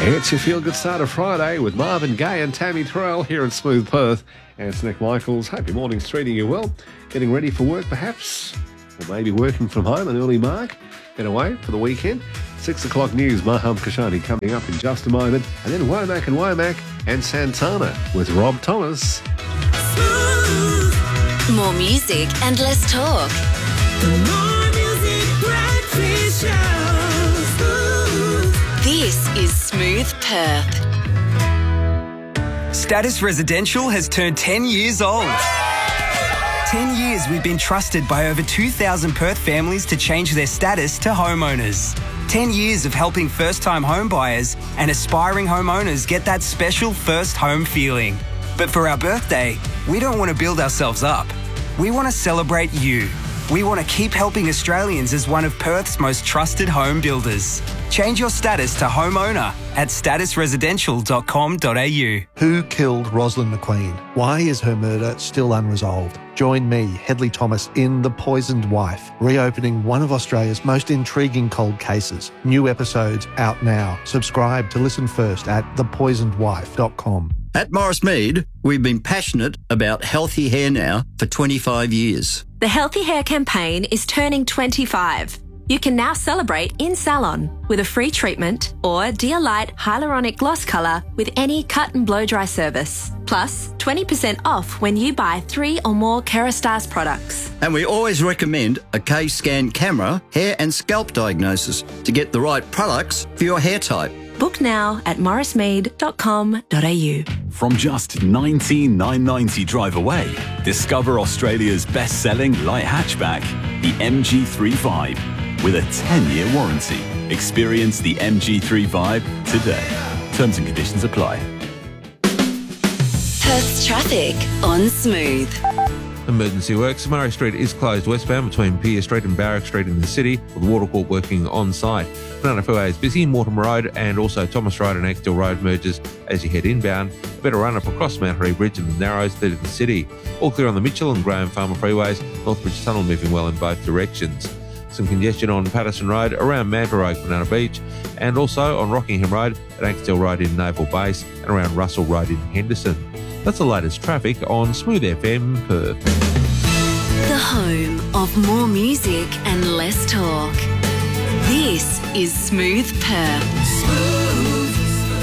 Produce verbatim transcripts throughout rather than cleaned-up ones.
It's your Feel Good Start of Friday with Marvin Gaye and Tammy Terrell here at Smooth Perth. And it's Nick Michaels. Hope your morning's treating you well. Getting ready for work perhaps, or maybe working from home, an early mark. Get away for the weekend. Six o'clock news, Maham Kashani coming up in just a moment. And then Womack and Womack and Santana with Rob Thomas. More music and less talk. The More Music Breakfast Show. This is Smooth Perth. Status Residential has turned ten years old. ten years we've been trusted by over two thousand Perth families to change their status to homeowners. ten years of helping first-time home buyers and aspiring homeowners get that special first home feeling. But for our birthday, we don't want to build ourselves up. We want to celebrate you. We want to keep helping Australians as one of Perth's most trusted home builders. Change your status to homeowner at status residential dot com dot a u. Who killed Rosalind McQueen? Why is her murder still unresolved? Join me, Hedley Thomas, in The Poisoned Wife, reopening one of Australia's most intriguing cold cases. New episodes out now. Subscribe to listen first at the poisoned wife dot com. At Morris Mead, we've been passionate about healthy hair now for twenty-five years. The Healthy Hair campaign is turning twenty-five. You can now celebrate in salon with a free treatment or Dear Light Hyaluronic Gloss Colour with any cut and blow dry service. Plus, twenty percent off when you buy three or more Kerastase products. And we always recommend a K-Scan camera, hair and scalp diagnosis to get the right products for your hair type. Book now at morris mead dot com dot a u. From just nineteen thousand nine hundred ninety drive away, discover Australia's best-selling light hatchback, the M G three Vibe, with a ten-year warranty. Experience the M G three Vibe today. Terms and conditions apply. Perth's traffic on Smooth. Emergency works. Murray Street is closed westbound between Pier Street and Barrack Street in the city, with Watercourt working on site. Banana Freeway is busy. Mortimer Road and also Thomas Road and Axtell Road merges as you head inbound. A better run up across Mount Harry Bridge and the Narrows through to the city. All clear on the Mitchell and Graham Farmer freeways. Northbridge Tunnel moving well in both directions. Some congestion on Patterson Road around Manta Road, Banana Beach, and also on Rockingham Road at Axtell Road in Naval Base and around Russell Road in Henderson. That's the latest traffic on Smooth F M Perth. The home of more music and less talk. This is Smooth Perth. Smooth.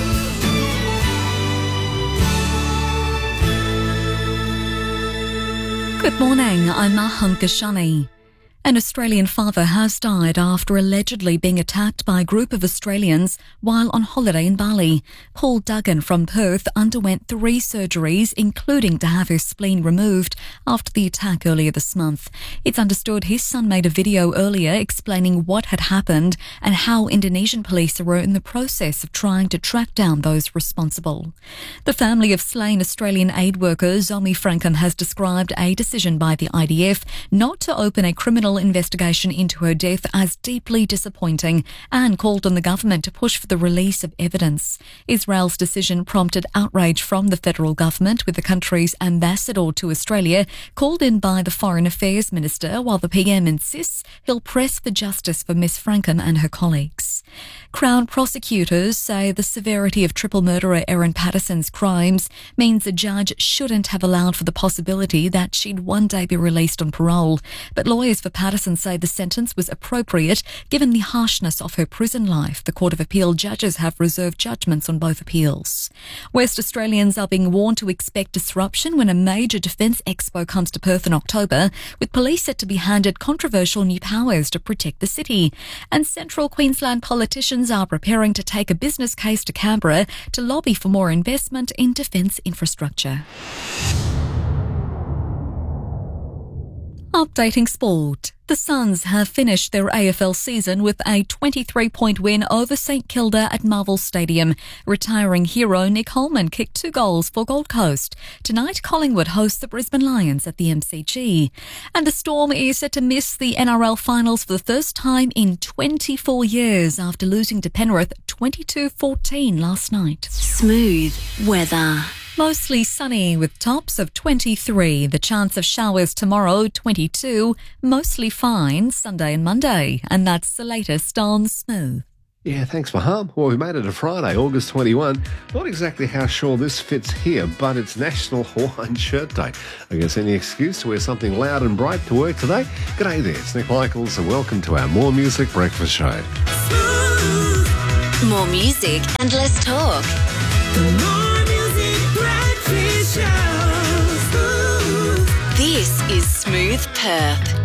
Good morning, I'm Maham Kashani. An Australian father has died after allegedly being attacked by a group of Australians while on holiday in Bali. Paul Duggan from Perth underwent three surgeries, including to have his spleen removed after the attack earlier this month. It's understood his son made a video earlier explaining what had happened and how Indonesian police are in the process of trying to track down those responsible. The family of slain Australian aid worker Zomi Frankham has described a decision by the I D F not to open a criminal investigation into her death as deeply disappointing and called on the government to push for the release of evidence. Israel's decision prompted outrage from the federal government, with the country's ambassador to Australia called in by the Foreign Affairs Minister, while the P M insists he'll press for justice for Miss Frankham and her colleagues. Crown prosecutors say the severity of triple murderer Erin Patterson's crimes means the judge shouldn't have allowed for the possibility that she'd one day be released on parole. But lawyers for Patterson say the sentence was appropriate given the harshness of her prison life. The Court of Appeal judges have reserved judgments on both appeals. West Australians are being warned to expect disruption when a major defence expo comes to Perth in October, with police set to be handed controversial new powers to protect the city. And Central Queensland politicians are preparing to take a business case to Canberra to lobby for more investment in defence infrastructure. Updating sport. The Suns have finished their A F L season with a twenty-three point win over St Kilda at Marvel Stadium. Retiring hero Nick Holman kicked two goals for Gold Coast. Tonight, Collingwood hosts the Brisbane Lions at the M C G. And the Storm is set to miss the N R L finals for the first time in twenty-four years after losing to Penrith twenty-two fourteen last night. Smooth weather. Mostly sunny with tops of twenty-three. The chance of showers tomorrow, twenty-two. Mostly fine Sunday and Monday. And that's the latest on Smooth. Yeah, thanks for hum. Well, we made it to Friday, August twenty-first. Not exactly how sure this fits here, but it's National Hawaiian Shirt Day. I guess any excuse to wear something loud and bright to work today? G'day there, it's Nick Michaels, and welcome to our More Music Breakfast Show. More music and less talk. The More Music Breakfast Show. Smooth. This is Smooth Perth.